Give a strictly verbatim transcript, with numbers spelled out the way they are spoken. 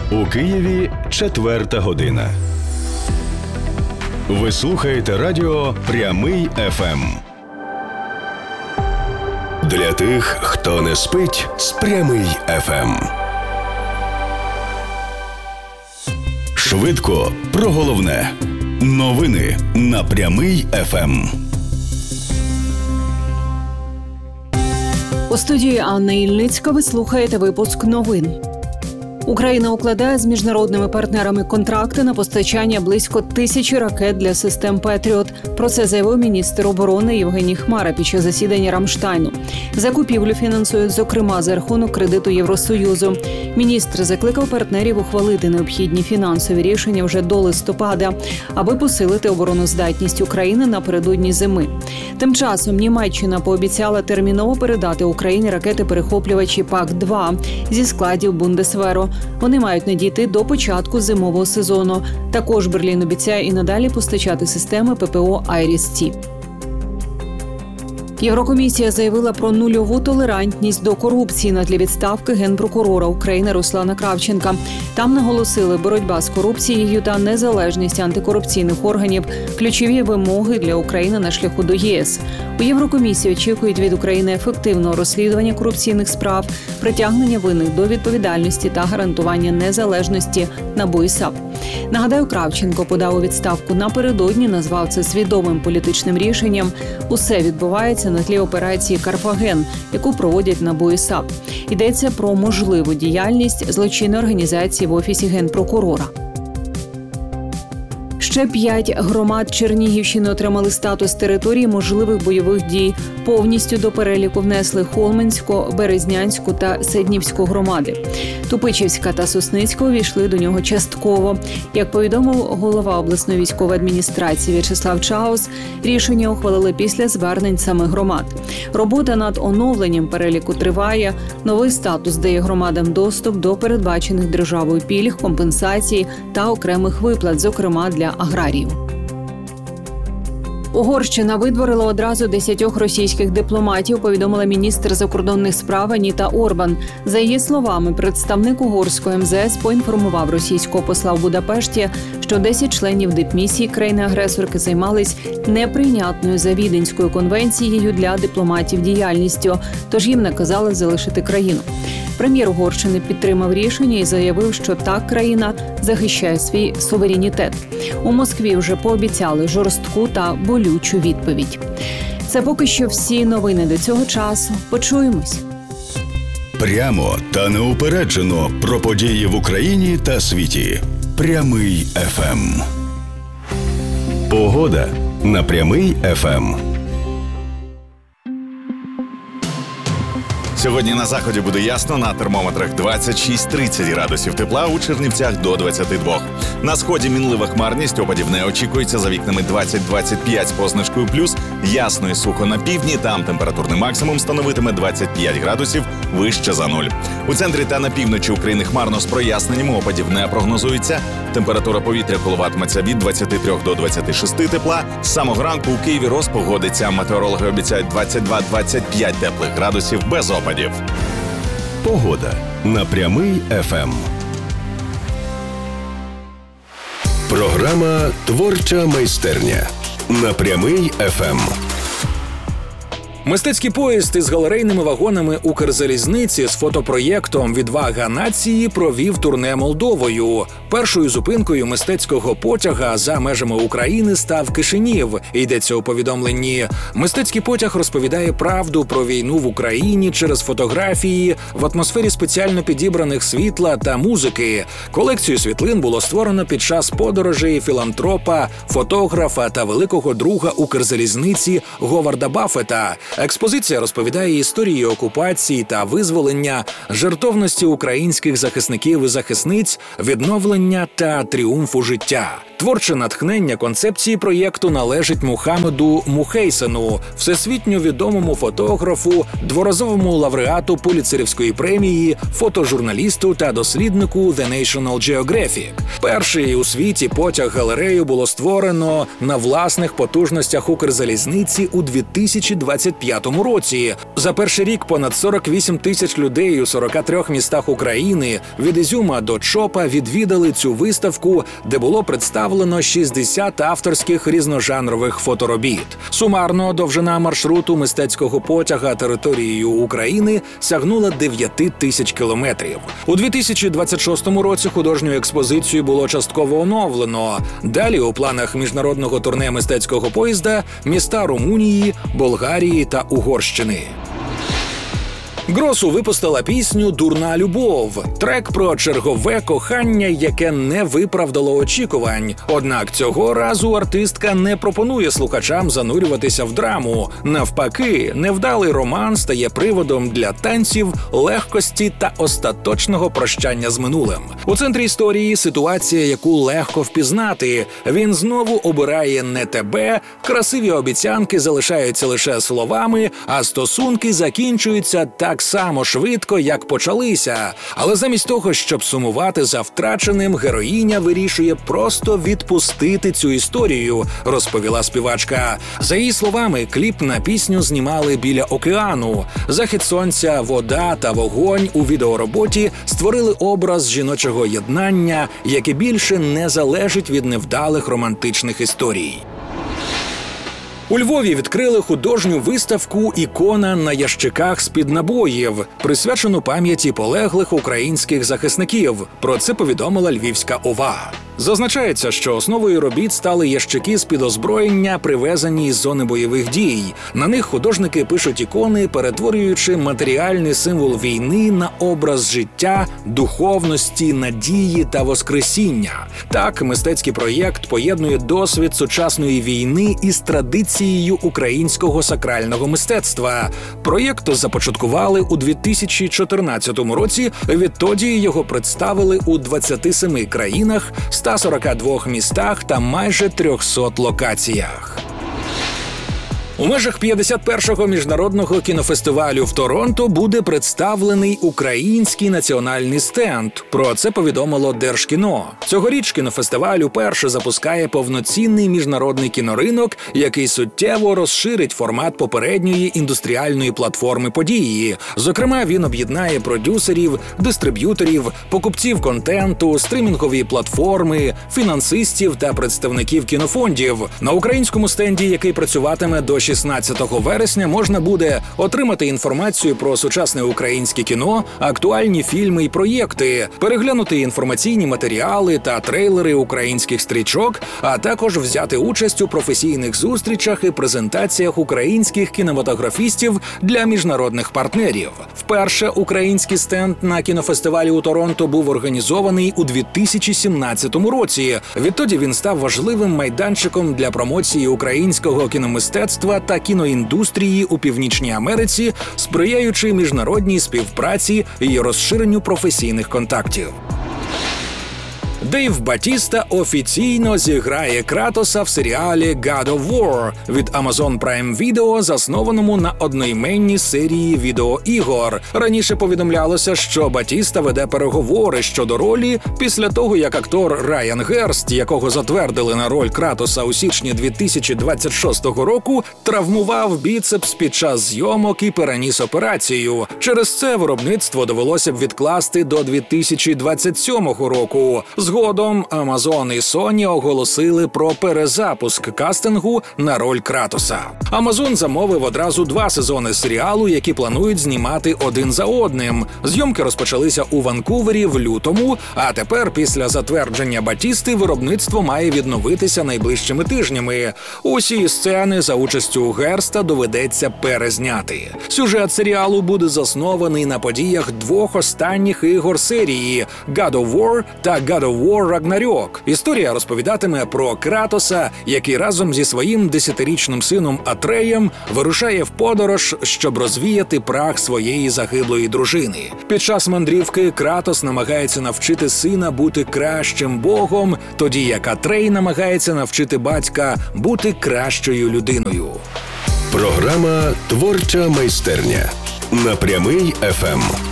У Києві четверта година. Ви слухаєте радіо «Прямий еф ем». Для тих, хто не спить з «Прямий еф ем». Швидко про головне. Новини на «Прямий еф ем». У студії Анна Ільницька ви слухаєте випуск новин. Україна укладає з міжнародними партнерами контракти на постачання близько тисячі ракет для систем «Петріот». Про це заявив міністр оборони Євгеній Хмара під час засідання Рамштайну. Закупівлю фінансують, зокрема, за рахунок кредиту Євросоюзу. Міністр закликав партнерів ухвалити необхідні фінансові рішення вже до листопада, аби посилити обороноздатність України напередодні зими. Тим часом Німеччина пообіцяла терміново передати Україні ракети-перехоплювачі пак два зі складів Бундесверу. Вони мають надійти до початку зимового сезону. Також Берлін обіцяє і надалі постачати системи ППО «Айріс-Ті». Єврокомісія заявила про нульову толерантність до корупції на тлі відставки генпрокурора України Руслана Кравченка. Там наголосили, боротьба з корупцією та незалежність антикорупційних органів – ключові вимоги для України на шляху до ЄС. У Єврокомісії очікують від України ефективного розслідування корупційних справ, притягнення винних до відповідальності та гарантування незалежності НАБУ і САП. Нагадаю, Кравченко подав у відставку напередодні, назвав це свідомим політичним рішенням. Усе відбувається на тлі операції «Карфаген», яку проводять НАБУ і САП. Йдеться про можливу діяльність злочинної організації в Офісі Генпрокурора. Ще п'ять громад Чернігівщини отримали статус території можливих бойових дій. Повністю до переліку внесли Холменську, Березнянську та Седнівську громади. Тупичівська та Сосницька увійшли до нього частково. Як повідомив голова обласної військової адміністрації В'ячеслав Чаус, рішення ухвалили після звернень самих громад. Робота над оновленням переліку триває. Новий статус дає громадам доступ до передбачених державою пільг, компенсацій та окремих виплат, зокрема для аграріїв. Угорщина видворила одразу десятьох російських дипломатів, повідомила міністр закордонних справ Аніта Орбан. За її словами, представник угорського ем зе ес поінформував російського посла в Будапешті, що десять членів дипмісії країни-агресорки займались неприйнятною за Віденською конвенцією для дипломатів діяльністю, тож їм наказали залишити країну. Прем'єр Угорщини підтримав рішення і заявив, що так країна захищає свій суверенітет. У Москві вже пообіцяли жорстку та болючу відповідь. Це поки що всі новини до цього часу. Почуємось. Прямо та неупереджено про події в Україні та світі. Прямий еф ем. Погода на Прямий еф ем. Сьогодні на заході буде ясно, на термометрах двадцять шість - тридцять градусів тепла, у Чернівцях до двадцяти двох. На сході мінлива хмарність, опадів не очікується, за вікнами двадцять - двадцять п'ять з позначкою плюс, ясно і сухо на півдні, там температурний максимум становитиме двадцять п'ять градусів, вище за нуль. У центрі та на півночі України хмарно з проясненнями, опадів не прогнозується. Температура повітря коливатиметься від двадцяти трьох до двадцяти шести тепла. З самого ранку у Києві розпогодиться, метеорологи обіцяють двадцять два - двадцять п'ять теплих градусів без опадів. Погода на Прямий еф ем. Програма «Творча майстерня» на Прямий еф ем. Мистецький поїзд із галерейними вагонами Укрзалізниці з фотопроєктом «Відвага нації» провів турне Молдовою. Першою зупинкою мистецького потяга за межами України став Кишинів. Йдеться у повідомленні. Мистецький потяг розповідає правду про війну в Україні через фотографії в атмосфері спеціально підібраних світла та музики. Колекцію світлин було створено під час подорожей філантропа, фотографа та великого друга Укрзалізниці Говарда Баффета. Експозиція розповідає історії окупації та визволення, жертовності українських захисників і захисниць, відновлення та тріумфу життя. Творче натхнення концепції проєкту належить Мухаммеду Мухейсену, всесвітньо відомому фотографу, дворазовому лауреату Пулітцерівської премії, фотожурналісту та досліднику The National Geographic. Перший у світі потяг-галерею було створено на власних потужностях Укрзалізниці у дві тисячі двадцять п'ятому році. За перший рік понад сорок вісім тисяч людей у сорока трьох містах України від Ізюма до Чопа відвідали цю виставку, де було представлено шістдесят авторських різножанрових фоторобіт. Сумарно довжина маршруту мистецького потяга територією України сягнула дев'ять тисяч кілометрів. У дві тисячі двадцять шостому році художню експозицію було частково оновлено. Далі у планах міжнародного турне мистецького поїзда міста Румунії, Болгарії та Угорщини. Гросу випустила пісню «Дурна любов» – трек про чергове кохання, яке не виправдало очікувань. Однак цього разу артистка не пропонує слухачам занурюватися в драму. Навпаки, невдалий роман стає приводом для танців, легкості та остаточного прощання з минулим. У центрі історії ситуація, яку легко впізнати. Він знову обирає не тебе, красиві обіцянки залишаються лише словами, а стосунки закінчуються так само швидко, як почалися. Але замість того, щоб сумувати за втраченим, героїня вирішує просто відпустити цю історію, розповіла співачка. За її словами, кліп на пісню знімали біля океану. Захід сонця, вода та вогонь у відеороботі створили образ жіночого єднання, яке більше не залежить від невдалих романтичних історій. У Львові відкрили художню виставку «Ікона на ящиках з-під набоїв», присвячену пам'яті полеглих українських захисників. Про це повідомила Львівська ОВА. Зазначається, що основою робіт стали ящики з-під озброєння, привезені з зони бойових дій. На них художники пишуть ікони, перетворюючи матеріальний символ війни на образ життя, духовності, надії та воскресіння. Так, мистецький проєкт поєднує досвід сучасної війни із традицією українського сакрального мистецтва. Проєкт започаткували у дві тисячі чотирнадцятому році, відтоді його представили у двадцяти семи країнах, ста сорока двох містах та майже трьохсот локаціях. У межах п'ятдесят першого міжнародного кінофестивалю в Торонто буде представлений український національний стенд. Про це повідомило Держкіно. Цьогоріч кінофестиваль уперше запускає повноцінний міжнародний кіноринок, який суттєво розширить формат попередньої індустріальної платформи події. Зокрема, він об'єднає продюсерів, дистриб'юторів, покупців контенту, стрімінгові платформи, фінансистів та представників кінофондів. На українському стенді, який працюватиме до шістнадцятого вересня, можна буде отримати інформацію про сучасне українське кіно, актуальні фільми і проєкти, переглянути інформаційні матеріали та трейлери українських стрічок, а також взяти участь у професійних зустрічах і презентаціях українських кінематографістів для міжнародних партнерів. Вперше український стенд на кінофестивалі у Торонто був організований у дві тисячі сімнадцятому році. Відтоді він став важливим майданчиком для промоції українського кіномистецтва та кіноіндустрії у Північній Америці, сприяючи міжнародній співпраці і розширенню професійних контактів. Дейв Батіста офіційно зіграє Кратоса в серіалі God of War від Amazon Prime Video, заснованому на одноіменній серії відеоігор. Раніше повідомлялося, що Батіста веде переговори щодо ролі після того, як актор Райан Герст, якого затвердили на роль Кратоса у січні дві тисячі двадцять шостого року, травмував біцепс під час зйомок і переніс операцію. Через це виробництво довелося б відкласти до дві тисячі двадцять сьомого року. Згодом Amazon і Sony оголосили про перезапуск кастингу на роль Кратоса. Amazon замовив одразу два сезони серіалу, які планують знімати один за одним. Зйомки розпочалися у Ванкувері в лютому, а тепер, після затвердження Батісти, виробництво має відновитися найближчими тижнями. Усі сцени за участю Герста доведеться перезняти. Сюжет серіалу буде заснований на подіях двох останніх ігор серії – God of War та God of War Ragnarok. Історія розповідатиме про Кратоса, який разом зі своїм десятирічним сином Атреєм вирушає в подорож, щоб розвіяти прах своєї загиблої дружини. Під час мандрівки Кратос намагається навчити сина бути кращим богом, тоді як Атрей намагається навчити батька бути кращою людиною. Програма «Творча майстерня» на Прямий еф ем.